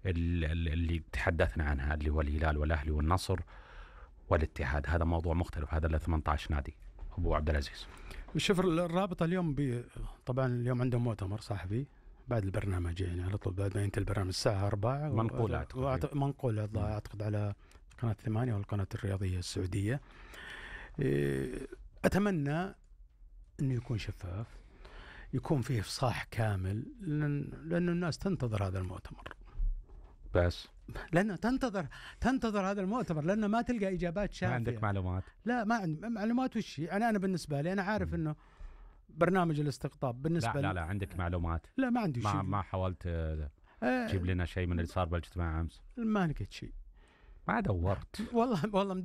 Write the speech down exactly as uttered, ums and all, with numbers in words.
اللي تحدثنا عنها اللي هو الهلال والأهلي والنصر والاتحاد، هذا موضوع مختلف، هذا له ثمانية عشر نادي. أبو عبد العزيز، شوف الرابطة اليوم بي طبعا اليوم عندهم مؤتمر صحفي بعد البرنامج، يعني على طول بعد ما ينتهي البرنامج الساعة أربعة، منقول أعتقد منقول أعتقد على قناة ثمانية والقناة الرياضية السعودية. أتمنى أنه يكون شفاف، يكون فيه إفصاح كامل، لأن, لأن الناس تنتظر هذا المؤتمر، بس لأن تنتظر تنتظر هذا المؤتمر لأنه ما تلقى إجابات شافية. ما عندك معلومات؟ لا ما عندي معلومات. وش أنا أنا بالنسبة لي أنا عارف م. إنه برنامج الاستقطاب بالنسبة لا لا لا عندك معلومات؟ لا ما عندي ما شيء. ما حاولت تجيب لنا شيء من اللي صار بالاجتماع أمس؟ ما لقيت شيء، ما دورت والله والله